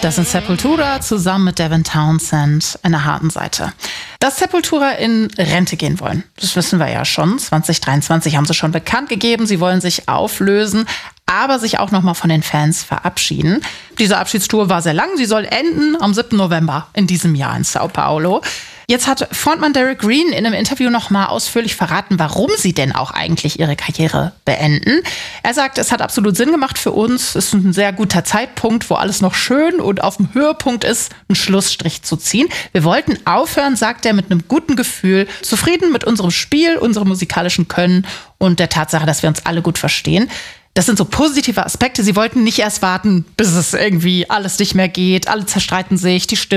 Das sind Sepultura zusammen mit Devin Townsend in der harten Seite. Dass Sepultura in Rente gehen wollen, das wissen wir ja schon. 2023 haben sie schon bekannt gegeben, sie wollen sich auflösen, aber sich auch nochmal von den Fans verabschieden. Diese Abschiedstour war sehr lang, sie soll enden am 7. November in diesem Jahr in Sao Paulo. Jetzt hat Frontmann Derek Green in einem Interview nochmal ausführlich verraten, warum sie denn auch eigentlich ihre Karriere beenden. Er sagt, es hat absolut Sinn gemacht für uns. Es ist ein sehr guter Zeitpunkt, wo alles noch schön und auf dem Höhepunkt ist, einen Schlussstrich zu ziehen. Wir wollten aufhören, sagt er, mit einem guten Gefühl, zufrieden mit unserem Spiel, unserem musikalischen Können und der Tatsache, dass wir uns alle gut verstehen. Das sind so positive Aspekte. Sie wollten nicht erst warten, bis es irgendwie alles nicht mehr geht. Alle zerstreiten sich, die Stimmen